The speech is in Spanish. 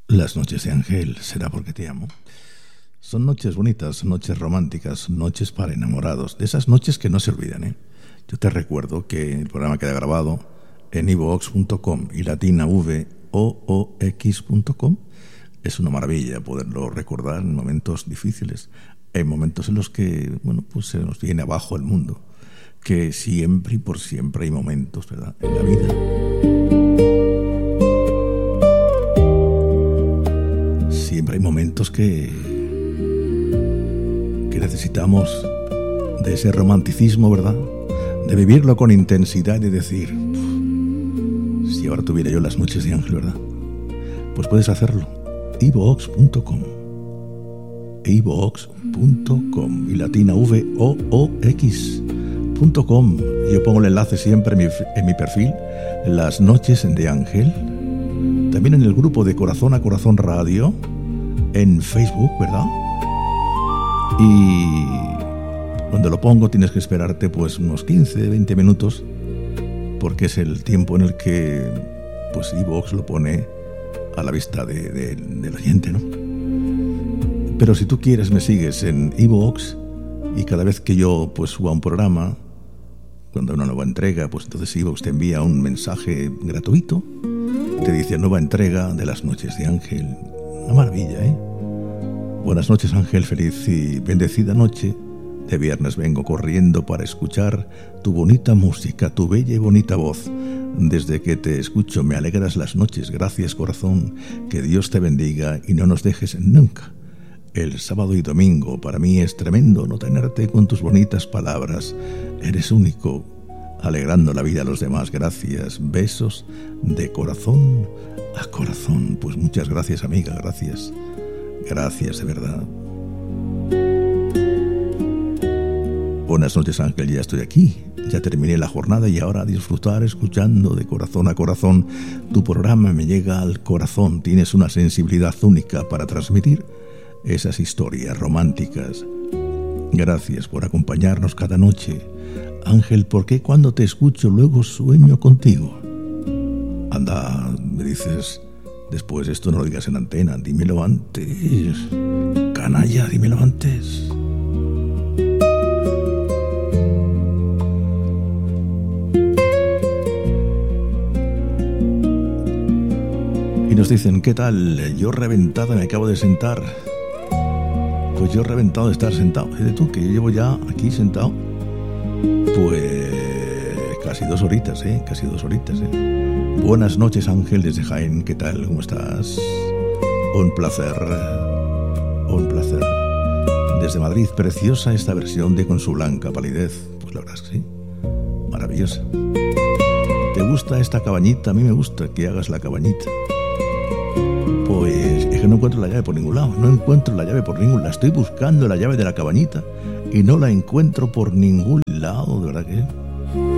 Las noches de Ángel, será porque te amo. Son noches bonitas, noches románticas, noches para enamorados, de esas noches que no se olvidan, ¿eh? Yo te recuerdo que el programa queda grabado en iVoox.com y latinavoox.com. Es una maravilla poderlo recordar en momentos difíciles, en momentos en los que, bueno, pues se nos viene abajo el mundo, que siempre y por siempre hay momentos, ¿verdad?, en la vida. Siempre hay momentos que necesitamos de ese romanticismo, ¿verdad?, de vivirlo con intensidad y de decir, si ahora tuviera yo las noches de Ángel, ¿verdad? Pues puedes hacerlo. iVoox.com y latinavoox.com. Yo pongo el enlace siempre en mi perfil, Las Noches de Ángel. También en el grupo de Corazón a Corazón Radio en Facebook, ¿verdad? Y cuando lo pongo tienes que esperarte pues unos 15, 20 minutos, porque es el tiempo en el que pues iVoox lo pone a la vista del oyente, ¿no? Pero si tú quieres me sigues en iVoox y cada vez que yo pues suba un programa, cuando hay una nueva entrega, pues entonces iVoox te envía un mensaje gratuito, te dice nueva entrega de Las Noches de Ángel. Una maravilla, ¿eh? Buenas noches, Ángel, feliz y bendecida noche. De viernes vengo corriendo para escuchar tu bonita música, tu bella y bonita voz. Desde que te escucho me alegras las noches. Gracias, corazón. Que Dios te bendiga y no nos dejes nunca. El sábado y domingo para mí es tremendo no tenerte con tus bonitas palabras. Eres único, alegrando la vida a los demás. Gracias. Besos de corazón a corazón. Pues muchas gracias, amiga. Gracias. Gracias, de verdad. Buenas noches, Ángel, ya estoy aquí. Ya terminé la jornada y ahora a disfrutar escuchando de corazón a corazón. Tu programa me llega al corazón. Tienes una sensibilidad única para transmitir esas historias románticas. Gracias por acompañarnos cada noche. Ángel, ¿por qué cuando te escucho luego sueño contigo? Anda, me dices... Después esto no lo digas en antena, dímelo antes. Canalla, dímelo antes. Y nos dicen, ¿qué tal? Yo reventada me acabo de sentar. Pues yo reventado de estar sentado. Fíjate tú que yo llevo ya aquí sentado pues casi 2 horitas, casi 2 horitas, Buenas noches, Ángel, desde Jaén. ¿Qué tal? ¿Cómo estás? Un placer. Un placer. Desde Madrid, preciosa esta versión de Con su blanca palidez. Pues la verdad es que sí. Maravillosa. ¿Te gusta esta cabañita? A mí me gusta que hagas la cabañita. Pues es que no encuentro la llave por ningún lado. No encuentro la llave por ningún lado. Estoy buscando la llave de la cabañita y no la encuentro por ningún lado. De verdad que...